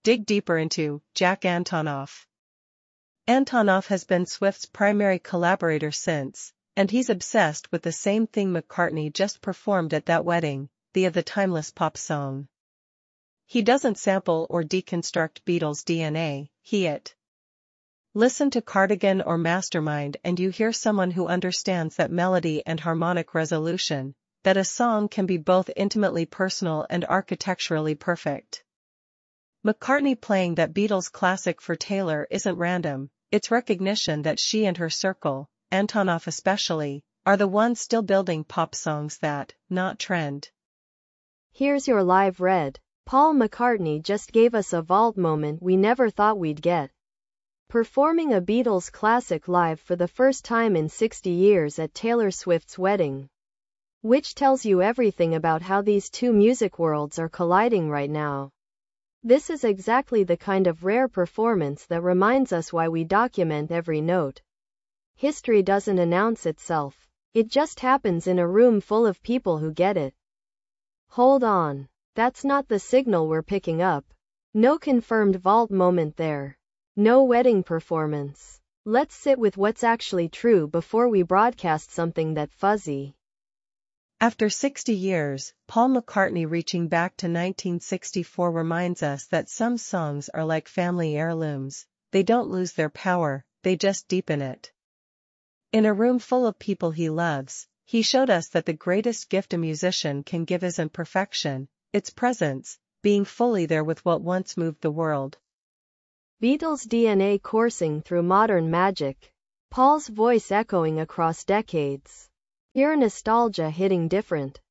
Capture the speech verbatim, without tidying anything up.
dig deeper into Jack Antonoff. Antonoff has been Swift's primary collaborator since, and he's obsessed with the same thing McCartney just performed at that wedding, the of the timeless pop song. He doesn't sample or deconstruct Beatles D N A, he it. Listen to Cardigan or Mastermind and you hear someone who understands that melody and harmonic resolution, that a song can be both intimately personal and architecturally perfect. McCartney playing that Beatles classic for Taylor isn't random, it's recognition that she and her circle, Antonoff especially, are the ones still building pop songs that, not trend. Here's your live read. Paul McCartney just gave us a vault moment we never thought we'd get. Performing a Beatles classic live for the first time in sixty years at Taylor Swift's wedding. Which tells you everything about how these two music worlds are colliding right now. This is exactly the kind of rare performance that reminds us why we document every note. History doesn't announce itself. It just happens in a room full of people who get it. Hold on. That's not the signal we're picking up. No confirmed vault moment there. No wedding performance. Let's sit with what's actually true before we broadcast something that fuzzy. After sixty years, Paul McCartney reaching back to nineteen sixty-four reminds us that some songs are like family heirlooms. They don't lose their power, they just deepen it. In a room full of people he loves, he showed us that the greatest gift a musician can give isn't perfection, it's presence, being fully there with what once moved the world. Beatles D N A coursing through modern magic. Paul's voice echoing across decades. Pure nostalgia hitting different.